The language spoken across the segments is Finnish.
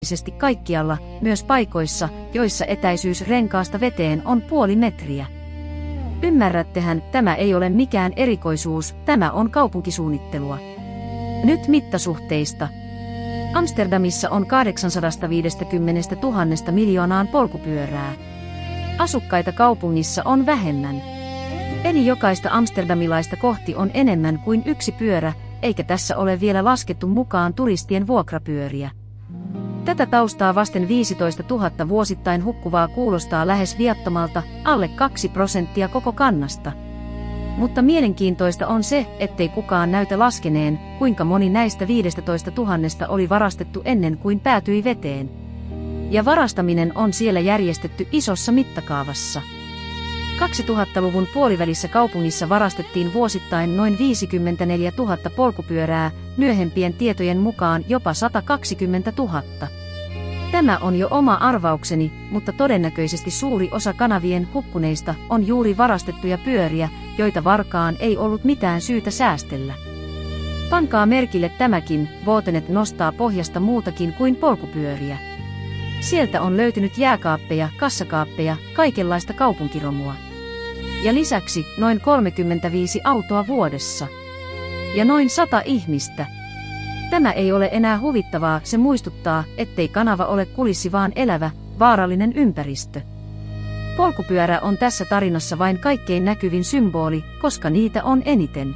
kaikkialla, myös paikoissa, joissa etäisyys renkaasta veteen on 0,5 metriä. Ymmärrättehän, tämä ei ole mikään erikoisuus, tämä on kaupunkisuunnittelua. Nyt mittasuhteista. Amsterdamissa on 850 000 miljoonaan polkupyörää. Asukkaita kaupungissa on vähemmän. Eli jokaista amsterdamilaista kohti on enemmän kuin yksi pyörä, eikä tässä ole vielä laskettu mukaan turistien vuokrapyöriä. Tätä taustaa vasten 15 000 vuosittain hukkuvaa kuulostaa lähes viattomalta, alle 2% koko kannasta. Mutta mielenkiintoista on se, ettei kukaan näytä laskeneen, kuinka moni näistä 15 000 oli varastettu ennen kuin päätyi veteen. Ja varastaminen on siellä järjestetty isossa mittakaavassa. 2000-luvun puolivälissä kaupungissa varastettiin vuosittain noin 54 000 polkupyörää, myöhempien tietojen mukaan jopa 120 000. Tämä on jo oma arvaukseni, mutta todennäköisesti suuri osa kanavien hukkuneista on juuri varastettuja pyöriä, joita varkaan ei ollut mitään syytä säästellä. Pankaa merkille tämäkin, Votenet nostaa pohjasta muutakin kuin polkupyöriä. Sieltä on löytynyt jääkaappeja, kassakaappeja, kaikenlaista kaupunkiromua. Ja lisäksi noin 35 autoa vuodessa. Ja noin 100 ihmistä. Tämä ei ole enää huvittavaa, se muistuttaa, ettei kanava ole kulissi vaan elävä, vaarallinen ympäristö. Polkupyörä on tässä tarinassa vain kaikkein näkyvin symboli, koska niitä on eniten.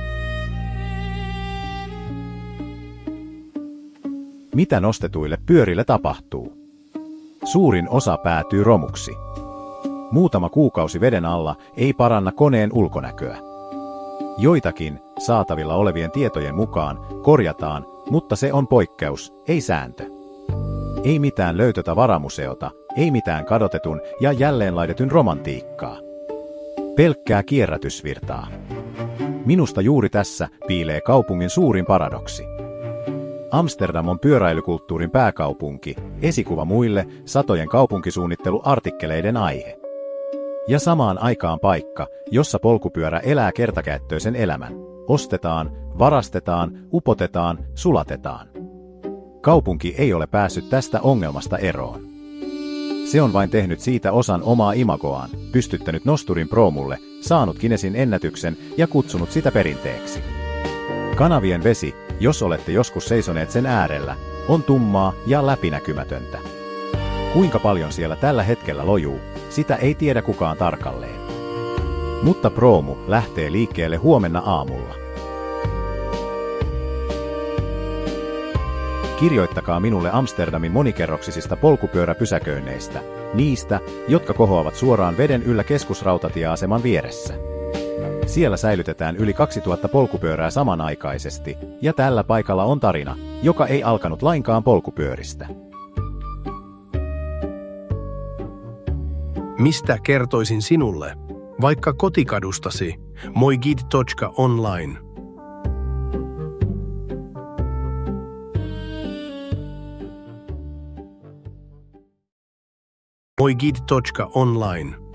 Mitä nostetuille pyörille tapahtuu? Suurin osa päätyy romuksi. Muutama kuukausi veden alla ei paranna koneen ulkonäköä. Joitakin, saatavilla olevien tietojen mukaan, korjataan, mutta se on poikkeus, ei sääntö. Ei mitään löytötavaramuseota, ei mitään kadotetun ja jälleenlaitetun romantiikkaa. Pelkkää kierrätysvirtaa. Minusta juuri tässä piilee kaupungin suurin paradoksi. Amsterdam on pyöräilykulttuurin pääkaupunki, esikuva muille satojen kaupunkisuunnitteluartikkeleiden aihe. Ja samaan aikaan paikka, jossa polkupyörä elää kertakäyttöisen elämän. Ostetaan, varastetaan, upotetaan, sulatetaan. Kaupunki ei ole päässyt tästä ongelmasta eroon. Se on vain tehnyt siitä osan omaa imagoaan, pystyttänyt nosturin proomulle, saanut Guinnessin ennätyksen ja kutsunut sitä perinteeksi. Kanavien vesi, jos olette joskus seisoneet sen äärellä, on tummaa ja läpinäkymätöntä. Kuinka paljon siellä tällä hetkellä lojuu, sitä ei tiedä kukaan tarkalleen. Mutta proomu lähtee liikkeelle huomenna aamulla. Kirjoittakaa minulle Amsterdamin monikerroksisista polkupyöräpysäköinneistä, niistä, jotka kohoavat suoraan veden yllä keskusrautatieaseman vieressä. Siellä säilytetään yli 2000 polkupyörää samanaikaisesti, ja tällä paikalla on tarina, joka ei alkanut lainkaan polkupyöristä. Mistä kertoisin sinulle, vaikka kotikadustasi, moiguide.online. moiguide.online